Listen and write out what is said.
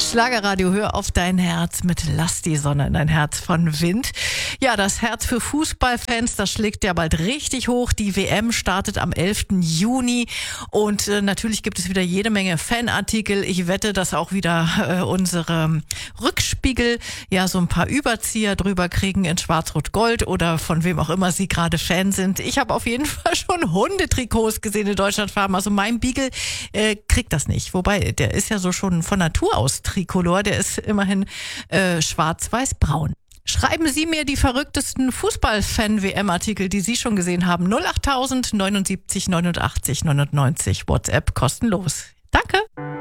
Schlagerradio, hör auf dein Herz mit Lass die Sonne in dein Herz von Wind. Ja, das Herz für Fußballfans, das schlägt ja bald richtig hoch. Die WM startet am 11. Juni und natürlich gibt es wieder jede Menge Fanartikel. Ich wette, dass auch wieder unsere Rückspiegel ja so ein paar Überzieher drüber kriegen in Schwarz-Rot-Gold oder von wem auch immer sie gerade Fan sind. Ich habe auf jeden Fall schon Hundetrikots gesehen in Deutschlandfarben. Also mein Beagle kriegt das nicht. Wobei, der ist ja so schon von Natur aus Tricolor. Der ist immerhin schwarz-weiß-braun. Schreiben Sie mir die verrücktesten Fußball-Fan-WM-Artikel, die Sie schon gesehen haben. 08000 79 89 99. WhatsApp kostenlos. Danke.